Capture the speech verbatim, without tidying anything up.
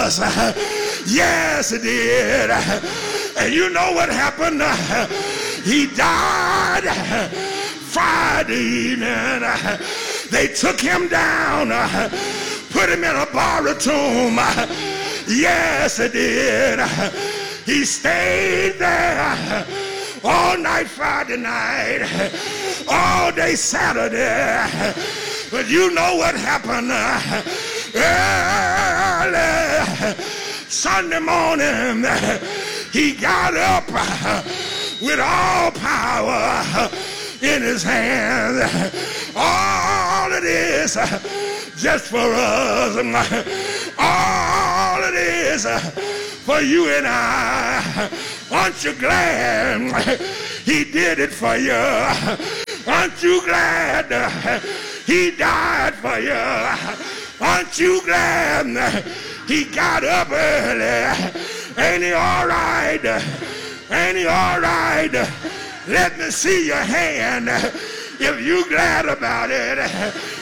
us. Yes, it did. And you know what happened? He died Friday evening. They took him down, put him in a borrowed tomb. Yes, it did. He stayed there all night Friday night, all day Saturday. But you know what happened? Early Sunday morning, he got up with all power in his hand. All it is just for us. All it is for you and I. Aren't you glad he did it for you? Aren't you glad he died for you? Aren't you glad he got up early? Ain't he all right? Ain't he all right? Let me see your hand if you glad about it.